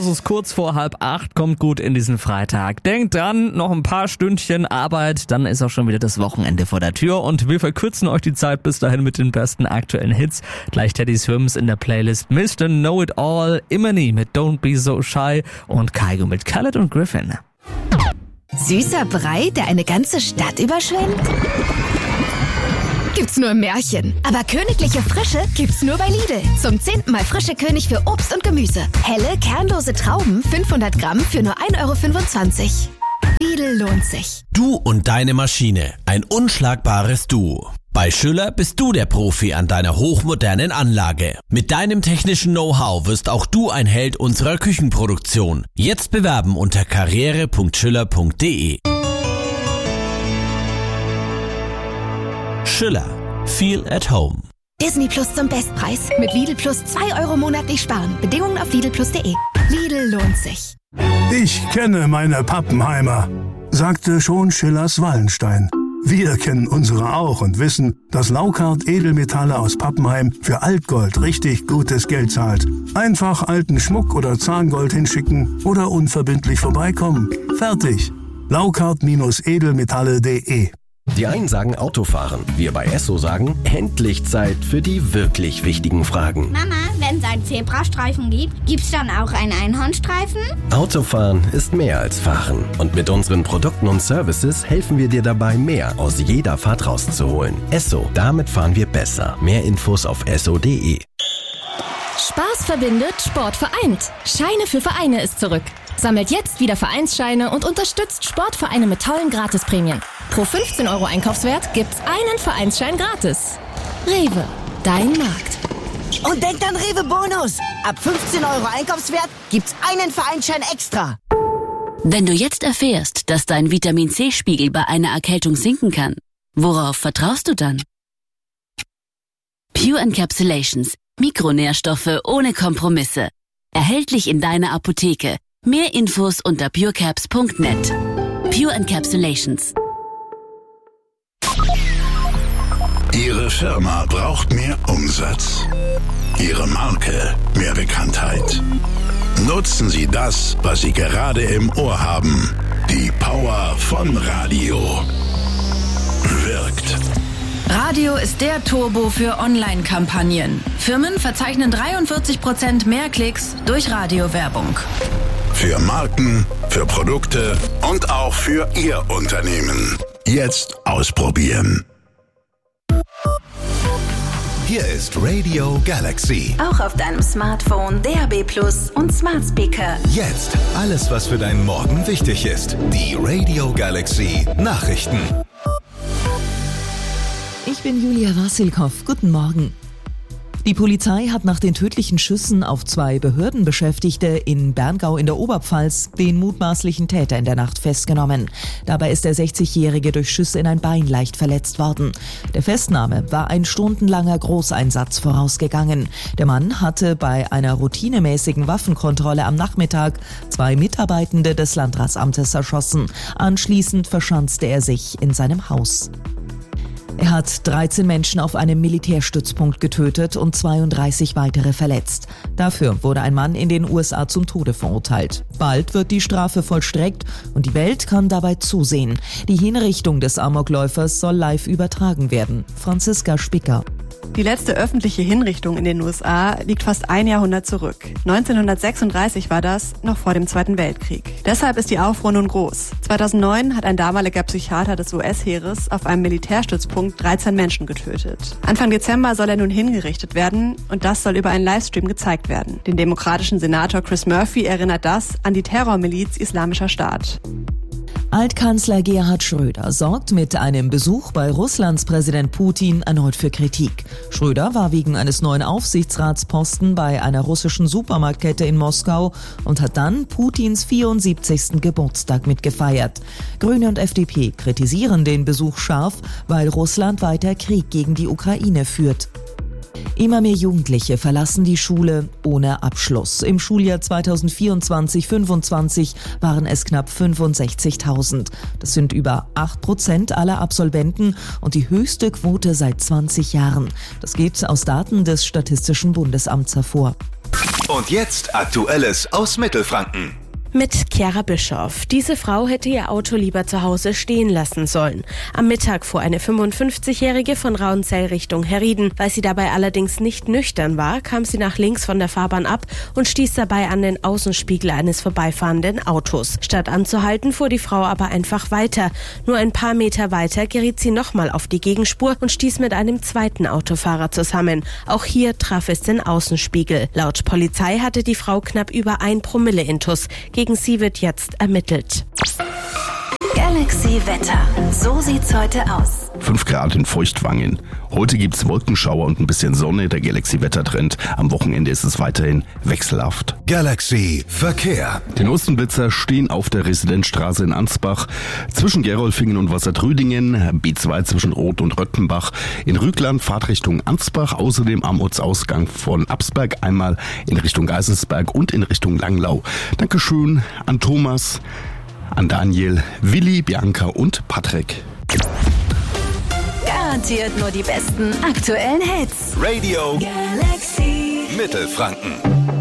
Es ist kurz vor 7:30, kommt gut in diesen Freitag. Denkt dran, noch ein paar Stündchen Arbeit, dann ist auch schon wieder das Wochenende vor der Tür und wir verkürzen euch die Zeit bis dahin mit den besten aktuellen Hits. Gleich Teddy Swims in der Playlist Mr. Know It All, Imani mit Don't Be So Shy und Kygo mit Khaled und Griffin. Süßer Brei, der eine ganze Stadt überschwemmt? Gibt's nur im Märchen. Aber königliche Frische gibt's nur bei Lidl. Zum 10. Mal frische König für Obst und Gemüse. Helle, kernlose Trauben, 500 Gramm für nur 1,25 €. Lidl lohnt sich. Du und deine Maschine. Ein unschlagbares Duo. Bei Schüller bist du der Profi an deiner hochmodernen Anlage. Mit deinem technischen Know-how wirst auch du ein Held unserer Küchenproduktion. Jetzt bewerben unter karriere.schüller.de. Schüller. Feel at home. Disney Plus zum Bestpreis. Mit Lidl Plus 2 € monatlich sparen. Bedingungen auf lidlplus.de. Lidl lohnt sich. Ich kenne meine Pappenheimer, sagte schon Schillers Wallenstein. Wir kennen unsere auch und wissen, dass Laukart Edelmetalle aus Pappenheim für Altgold richtig gutes Geld zahlt. Einfach alten Schmuck oder Zahngold hinschicken oder unverbindlich vorbeikommen. Fertig. Laukart-edelmetalle.de. Die einen sagen Autofahren, wir bei Esso sagen, endlich Zeit für die wirklich wichtigen Fragen. Mama, wenn es einen Zebrastreifen gibt, gibt's dann auch einen Einhornstreifen? Autofahren ist mehr als Fahren. Und mit unseren Produkten und Services helfen wir dir dabei, mehr aus jeder Fahrt rauszuholen. Esso, damit fahren wir besser. Mehr Infos auf esso.de. Spaß verbindet, Sport vereint. Scheine für Vereine ist zurück. Sammelt jetzt wieder Vereinsscheine und unterstützt Sportvereine mit tollen Gratisprämien. Pro 15 € Einkaufswert gibt's einen Vereinsschein gratis. Rewe, dein Markt. Und denkt an Rewe Bonus. Ab 15 € Einkaufswert gibt's einen Vereinsschein extra. Wenn du jetzt erfährst, dass dein Vitamin-C-Spiegel bei einer Erkältung sinken kann, worauf vertraust du dann? Pure Encapsulations. Mikronährstoffe ohne Kompromisse. Erhältlich in deiner Apotheke. Mehr Infos unter purecaps.net. Pure Encapsulations. Ihre Firma braucht mehr Umsatz. Ihre Marke mehr Bekanntheit. Nutzen Sie das, was Sie gerade im Ohr haben. Die Power von Radio. Wirkt. Radio ist der Turbo für Online-Kampagnen. Firmen verzeichnen 43% mehr Klicks durch Radiowerbung. Für Marken, für Produkte und auch für Ihr Unternehmen. Jetzt ausprobieren. Hier ist Radio Galaxy. Auch auf deinem Smartphone, DAB+ und Smart Speaker. Jetzt alles, was für deinen Morgen wichtig ist. Die Radio Galaxy Nachrichten. Ich bin Julia Wassilkow. Guten Morgen. Die Polizei hat nach den tödlichen Schüssen auf 2 Behördenbeschäftigte in Berngau in der Oberpfalz den mutmaßlichen Täter in der Nacht festgenommen. Dabei ist der 60-Jährige durch Schüsse in ein Bein leicht verletzt worden. Der Festnahme war ein stundenlanger Großeinsatz vorausgegangen. Der Mann hatte bei einer routinemäßigen Waffenkontrolle am Nachmittag 2 Mitarbeitende des Landratsamtes erschossen. Anschließend verschanzte er sich in seinem Haus. Er hat 13 Menschen auf einem Militärstützpunkt getötet und 32 weitere verletzt. Dafür wurde ein Mann in den USA zum Tode verurteilt. Bald wird die Strafe vollstreckt und die Welt kann dabei zusehen. Die Hinrichtung des Amokläufers soll live übertragen werden. Franziska Spicker. Die letzte öffentliche Hinrichtung in den USA liegt fast ein Jahrhundert zurück. 1936 war das, noch vor dem Zweiten Weltkrieg. Deshalb ist die Aufruhr nun groß. 2009 hat ein damaliger Psychiater des US-Heeres auf einem Militärstützpunkt 13 Menschen getötet. Anfang Dezember soll er nun hingerichtet werden und das soll über einen Livestream gezeigt werden. Den demokratischen Senator Chris Murphy erinnert das an die Terrormiliz Islamischer Staat. Altkanzler Gerhard Schröder sorgt mit einem Besuch bei Russlands Präsident Putin erneut für Kritik. Schröder war wegen eines neuen Aufsichtsratsposten bei einer russischen Supermarktkette in Moskau und hat dann Putins 74. Geburtstag mitgefeiert. Grüne und FDP kritisieren den Besuch scharf, weil Russland weiter Krieg gegen die Ukraine führt. Immer mehr Jugendliche verlassen die Schule ohne Abschluss. Im Schuljahr 2024/25 waren es knapp 65.000. Das sind über 8% aller Absolventen und die höchste Quote seit 20 Jahren. Das geht aus Daten des Statistischen Bundesamts hervor. Und jetzt Aktuelles aus Mittelfranken. Mit Chiara Bischoff. Diese Frau hätte ihr Auto lieber zu Hause stehen lassen sollen. Am Mittag fuhr eine 55-Jährige von Rauenzell Richtung Herrieden. Weil sie dabei allerdings nicht nüchtern war, kam sie nach links von der Fahrbahn ab und stieß dabei an den Außenspiegel eines vorbeifahrenden Autos. Statt anzuhalten, fuhr die Frau aber einfach weiter. Nur ein paar Meter weiter geriet sie nochmal auf die Gegenspur und stieß mit einem zweiten Autofahrer zusammen. Auch hier traf es den Außenspiegel. Laut Polizei hatte die Frau knapp über 1 Promille Intus. Gegen sie wird jetzt ermittelt. Galaxy Wetter. So sieht's heute aus. 5 Grad in Feuchtwangen. Heute gibt's Wolkenschauer und ein bisschen Sonne. Der Galaxy-Wettertrend. Am Wochenende ist es weiterhin wechselhaft. Galaxy Verkehr. Die neuesten Blitzer stehen auf der Residenzstraße in Ansbach, zwischen Gerolfingen und Wassertrödingen, B2 zwischen Roth und Röttenbach, in Rügland Fahrtrichtung Ansbach, außerdem am Ortsausgang von Absberg, einmal in Richtung Geiselsberg und in Richtung Langlau. Dankeschön an Thomas, an Daniel, Willi, Bianca und Patrick. Garantiert nur die besten aktuellen Hits. Radio Galaxy Mittelfranken.